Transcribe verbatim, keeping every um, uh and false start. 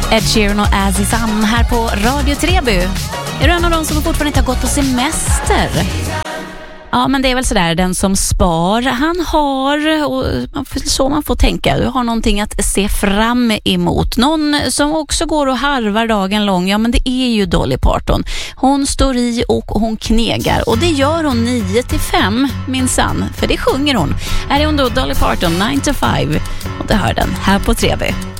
Ed Sheeran och Azizam här på Radio Treby. Är du en av dem som fortfarande inte har gått på semester? Ja, men det är väl sådär, den som spar, han har, och så man får tänka, du har någonting att se fram emot. Någon som också går och harvar dagen lång, ja men det är ju Dolly Parton. Hon står i och hon knegar, och det gör hon nio till fem, minsann, för det sjunger hon. Här är hon då, Dolly Parton, nine to five, och det hör den här på Treby.